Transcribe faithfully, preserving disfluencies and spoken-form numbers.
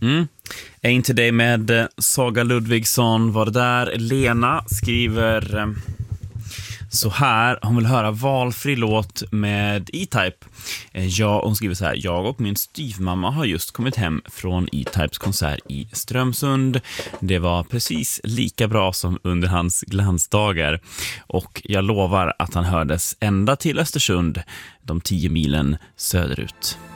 Mm. Är inte det med Saga Ludvigsson var det där. Lena skriver så här, hon vill höra valfri låt med E-Type. Ja, hon skriver så här: jag och min styvmamma har just kommit hem från E-Types konsert i Strömsund. Det var precis lika bra som under hans glansdagar. Och jag lovar att han hördes ända till Östersund, de tio milen söderut.